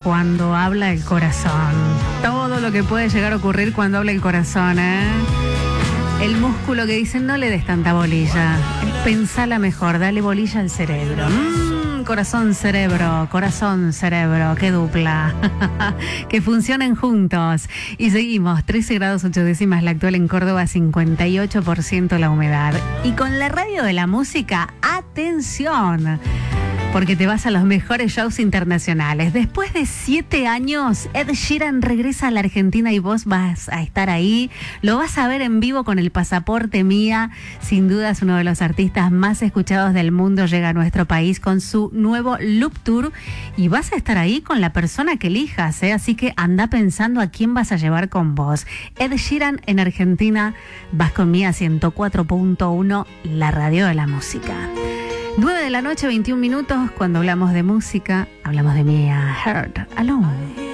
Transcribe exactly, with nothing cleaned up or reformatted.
cuando habla el corazón. Todo lo que puede llegar a ocurrir cuando habla el corazón, ¿eh? El músculo que dice no le des tanta bolilla. Pensala mejor, dale bolilla al cerebro. Mm, corazón, cerebro, corazón, cerebro, qué dupla. Que funcionen juntos. Y seguimos, trece grados ocho décimas la actual en Córdoba, cincuenta y ocho por ciento la humedad. Y con la radio de la música, atención. Porque te vas a los mejores shows internacionales. Después de siete años, Ed Sheeran regresa a la Argentina y vos vas a estar ahí. Lo vas a ver en vivo con el Pasaporte Mía. Sin duda es uno de los artistas más escuchados del mundo. Llega a nuestro país con su nuevo Loop Tour. Y vas a estar ahí con la persona que elijas, ¿eh? Así que anda pensando a quién vas a llevar con vos. Ed Sheeran en Argentina. Vas con Mía ciento cuatro punto uno, la radio de la música. nueve de la noche, veintiún minutos. Cuando hablamos de música, hablamos de Mía Heard Alone.